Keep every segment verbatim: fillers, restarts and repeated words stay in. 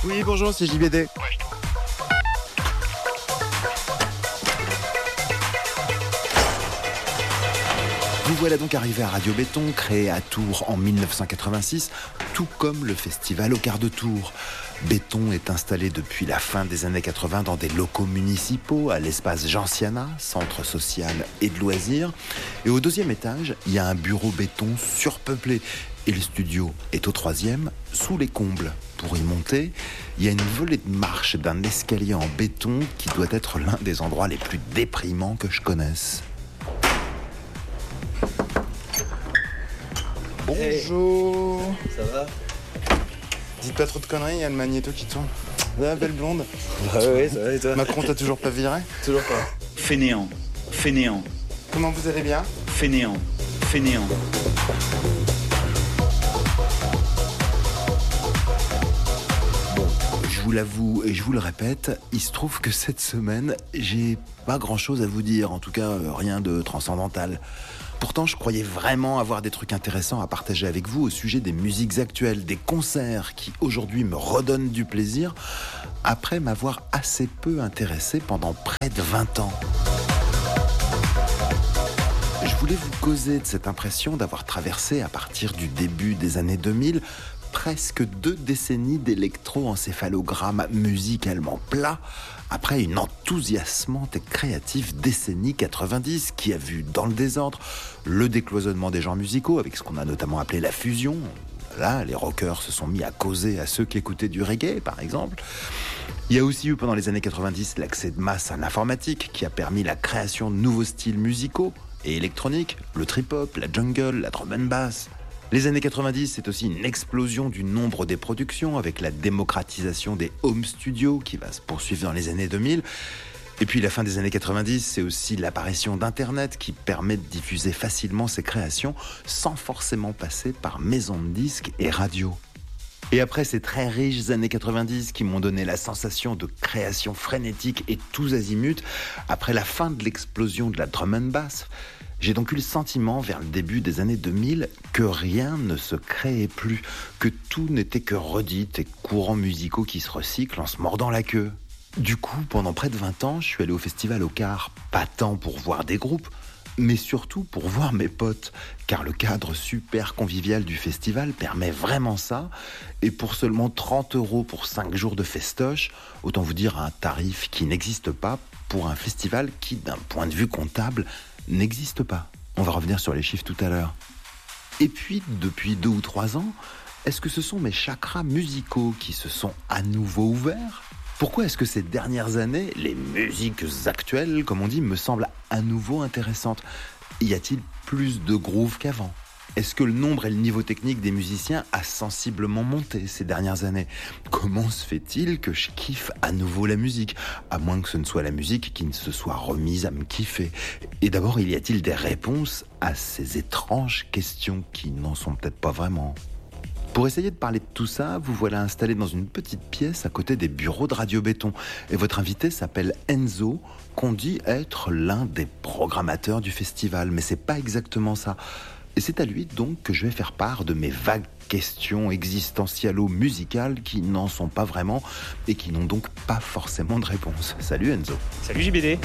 Oui, bonjour, c'est J B D. Vous voilà donc arrivé à Radio Béton, créé à Tours en dix-neuf cent quatre-vingt-six, tout comme le festival au quart de tour. Béton est installé depuis la fin des années quatre-vingts dans des locaux municipaux à l'espace Gentiana, centre social et de loisirs. Et au deuxième étage, il y a un bureau béton surpeuplé. Et le studio est au troisième, sous les combles. Pour y monter, il y a une volée de marche d'un escalier en béton qui doit être l'un des endroits les plus déprimants que je connaisse. Bonjour. Hey. Ça va? Dites pas trop de conneries, il y a le magnéto qui tourne. La belle blonde. Bah ouais, ça va et toi? Macron t'a toujours pas viré? Toujours pas. Fainéant, fainéant. Comment vous allez bien? Fainéant, fainéant. Je vous l'avoue et je vous le répète, il se trouve que cette semaine, j'ai pas grand chose à vous dire, en tout cas rien de transcendantal. Pourtant, je croyais vraiment avoir des trucs intéressants à partager avec vous au sujet des musiques actuelles, des concerts qui aujourd'hui me redonnent du plaisir après m'avoir assez peu intéressé pendant près de vingt ans. Je voulais vous causer de cette impression d'avoir traversé à partir du début des années deux mille presque deux décennies d'électroencéphalogramme musicalement plat après une enthousiasmante et créative décennie quatre-vingt-dix qui a vu dans le désordre le décloisonnement des genres musicaux avec ce qu'on a notamment appelé la fusion. Là, les rockers se sont mis à causer à ceux qui écoutaient du reggae, par exemple. Il y a aussi eu pendant les années quatre-vingt-dix l'accès de masse à l'informatique qui a permis la création de nouveaux styles musicaux et électroniques, le trip-hop, la jungle, la drum and bass. Les années quatre-vingt-dix, c'est aussi une explosion du nombre des productions avec la démocratisation des home studios qui va se poursuivre dans les années deux mille. Et puis la fin des années quatre-vingt-dix, c'est aussi l'apparition d'Internet qui permet de diffuser facilement ses créations sans forcément passer par maisons de disques et radio. Et après ces très riches années quatre-vingt-dix qui m'ont donné la sensation de création frénétique et tous azimuts, après la fin de l'explosion de la drum and bass, j'ai donc eu le sentiment, vers le début des années deux mille, que rien ne se créait plus, que tout n'était que redites et courants musicaux qui se recyclent en se mordant la queue. Du coup, pendant près de vingt ans, je suis allé au festival au quart, pas tant pour voir des groupes, mais surtout pour voir mes potes, car le cadre super convivial du festival permet vraiment ça, et pour seulement trente euros pour cinq jours de festoche, autant vous dire un tarif qui n'existe pas pour un festival qui, d'un point de vue comptable, n'existe pas. On va revenir sur les chiffres tout à l'heure. Et puis, depuis deux ou trois ans, est-ce que ce sont mes chakras musicaux qui se sont à nouveau ouverts ? Pourquoi est-ce que ces dernières années, les musiques actuelles, comme on dit, me semblent à nouveau intéressantes ? Y a-t-il plus de groove qu'avant ? Est-ce que le nombre et le niveau technique des musiciens a sensiblement monté ces dernières années ? Comment se fait-il que je kiffe à nouveau la musique ? À moins que ce ne soit la musique qui ne se soit remise à me kiffer. Et d'abord, y a-t-il des réponses à ces étranges questions qui n'en sont peut-être pas vraiment ? Pour essayer de parler de tout ça, vous voilà installé dans une petite pièce à côté des bureaux de Radio Béton. Et votre invité s'appelle Enzo, qu'on dit être l'un des programmateurs du festival. Mais c'est pas exactement ça. Et c'est à lui donc que je vais faire part de mes vagues questions existentialo-musicales qui n'en sont pas vraiment et qui n'ont donc pas forcément de réponse. Salut Enzo. Salut J B D.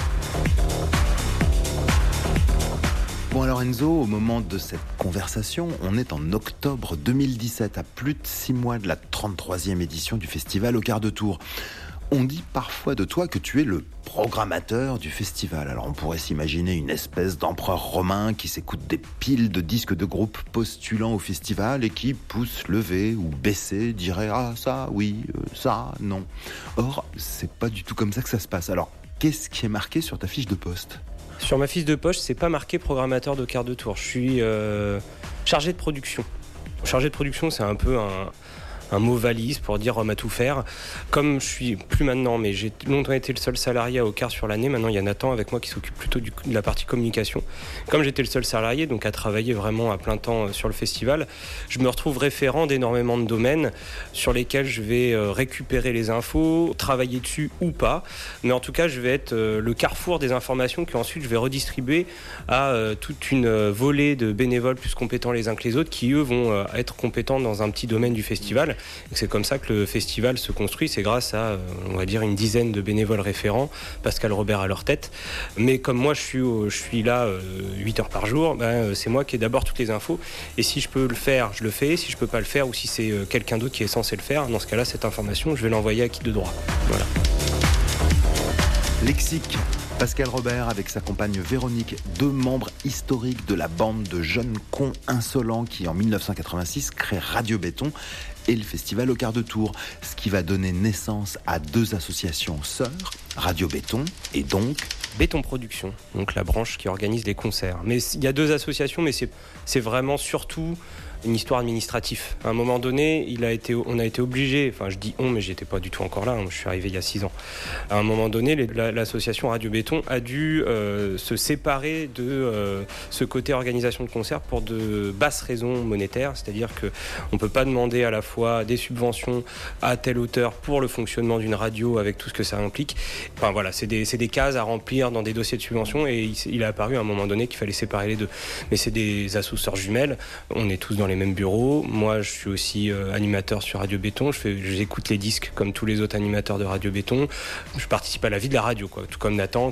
Bon alors Enzo, au moment de cette conversation, on est en octobre deux mille dix-sept, à plus de six mois de la trente-troisième édition du festival au quart de tour. On dit parfois de toi que tu es le programmateur du festival. Alors on pourrait s'imaginer une espèce d'empereur romain qui s'écoute des piles de disques de groupes postulant au festival et qui, pouce levé ou baissé, dirait « Ah ça, oui, euh, ça, non ». Or, c'est pas du tout comme ça que ça se passe. Alors, qu'est-ce qui est marqué sur ta fiche de poste ? Sur ma fiche de poste, c'est pas marqué programmateur de quart de tour. Je suis euh, chargé de production. Chargé de production, c'est un peu un... un mot valise pour dire homme à tout faire. Comme je suis plus maintenant, mais j'ai longtemps été le seul salarié au quart sur l'année, maintenant il y a Nathan avec moi qui s'occupe plutôt du, de la partie communication. Comme j'étais le seul salarié, donc à travailler vraiment à plein temps sur le festival, je me retrouve référent d'énormément de domaines sur lesquels je vais récupérer les infos, travailler dessus ou pas, mais en tout cas je vais être le carrefour des informations que ensuite je vais redistribuer à toute une volée de bénévoles plus compétents les uns que les autres qui eux vont être compétents dans un petit domaine du festival. Et c'est comme ça que le festival se construit. C'est grâce à, on va dire, une dizaine de bénévoles référents, Pascal Robert à leur tête. Mais comme moi, je suis, au, je suis là euh, huit heures par jour, ben, c'est moi qui ai d'abord toutes les infos. Et si je peux le faire, je le fais. Si je peux pas le faire, ou si c'est euh, quelqu'un d'autre qui est censé le faire, dans ce cas-là, cette information, je vais l'envoyer à qui de droit. Voilà. Lexique. Pascal Robert avec sa compagne Véronique, deux membres historiques de la bande de jeunes cons insolents qui en dix-neuf cent quatre-vingt-six crée Radio Béton et le festival au quart de tour, ce qui va donner naissance à deux associations sœurs, Radio Béton et donc Béton Production, donc la branche qui organise les concerts. Mais il y a deux associations, mais c'est, c'est vraiment surtout une histoire administrative. À un moment donné, il a été, on a été obligé, enfin je dis on, mais j'étais pas du tout encore là, hein, je suis arrivé il y a six ans. À un moment donné, les, la, l'association Radio Béton a dû euh, se séparer de euh, ce côté organisation de concerts pour de basses raisons monétaires, c'est-à-dire qu'on peut pas demander à la fois des subventions à tel auteur pour le fonctionnement d'une radio avec tout ce que ça implique. Enfin voilà, c'est des, c'est des cases à remplir dans des dossiers de subvention et il, il a apparu à un moment donné qu'il fallait séparer les deux. Mais c'est des associations jumelles, on est tous dans les mêmes bureaux. Moi, je suis aussi euh, animateur sur Radio Béton. Je fais, j'écoute les disques comme tous les autres animateurs de Radio Béton. Je participe à la vie de la radio, quoi. Tout comme Nathan,